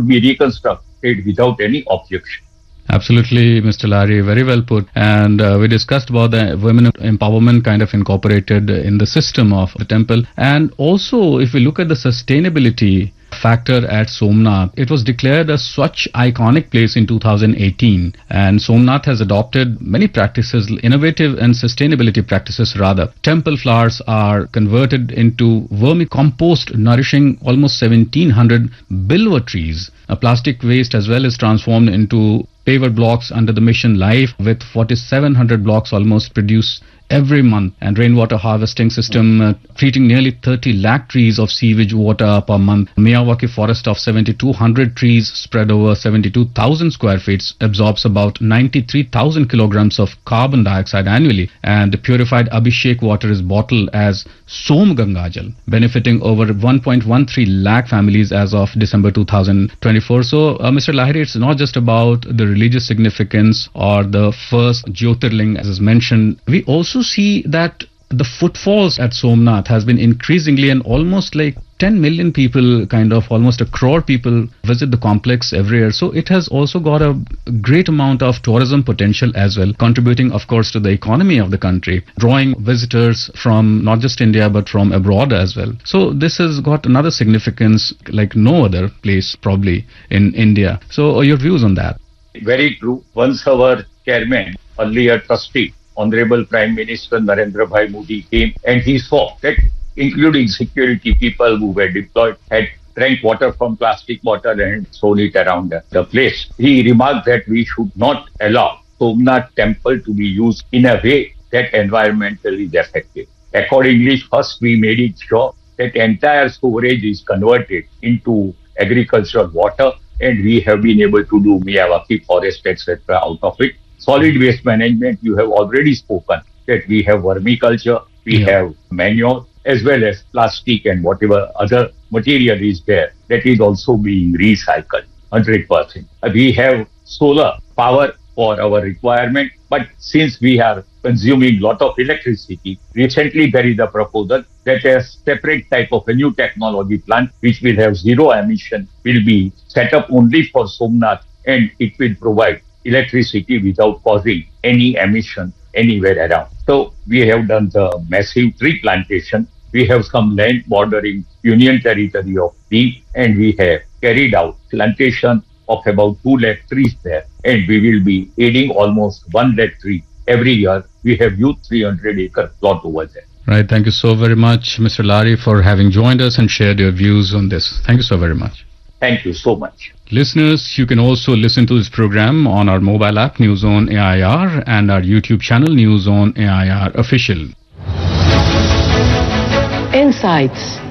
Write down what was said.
be reconstructed without any objection. Absolutely, Mr. Lahiri, very well put. And we discussed about the women empowerment kind of incorporated in the system of the temple. And also, if we look at the sustainability factor at Somnath, it was declared a Swachh iconic place in 2018. And Somnath has adopted many practices, innovative and sustainability practices rather. Temple flowers are converted into vermicompost, nourishing almost 1,700 bilwa trees. Plastic waste as well is transformed into paver blocks under the mission Life, with 4,700 blocks almost produced every month, and rainwater harvesting system treating nearly 30 lakh trees of sewage water per month. Miyawaki forest of 7,200 trees spread over 72,000 square feet absorbs about 93,000 kilograms of carbon dioxide annually, and purified Abhishek water is bottled as Som Gangajal, benefiting over 1.13 lakh families as of December 2024. So, Mr. Lahiri, it's not just about the religious significance or the first Jyotirling as is mentioned. We also see that the footfalls at Somnath has been increasingly, and almost like 10 million people, kind of almost a crore people visit the complex every year. So it has also got a great amount of tourism potential as well, contributing of course to the economy of the country, drawing visitors from not just India but from abroad as well. So this has got another significance like no other place probably in India. So your views on that? Very true. Once our chairman, earlier trustee, Honorable Prime Minister Narendra Bhai Modi came and he saw that including security people who were deployed had drank water from plastic bottle and thrown it around the place. He remarked that we should not allow Somnath temple to be used in a way that environmentally is effective. Accordingly, first we made it sure that entire storage is converted into agricultural water, and we have been able to do Miyawaki forest, etc. out of it. Solid waste management, you have already spoken that we have vermiculture, we have manure, as well as plastic and whatever other material is there that is also being recycled 100%. We have solar power for our requirement, but since we are consuming lot of electricity, recently there is a proposal that a separate type of a new technology plant which will have zero emission will be set up only for Somnath, and it will provide electricity without causing any emission anywhere around. So we have done the massive tree plantation. We have some land bordering Union Territory of Deep, and we have carried out plantation of about 2 lakh trees there, and we will be adding almost 1 lakh tree every year. We have used 300-acre plot over there. Right. Thank you so very much, Mr. Lahiri, for having joined us and shared your views on this. Thank you so very much. Thank you so much. Listeners, you can also listen to this program on our mobile app NewsOn AIR and our YouTube channel NewsOn AIR Official. Insights,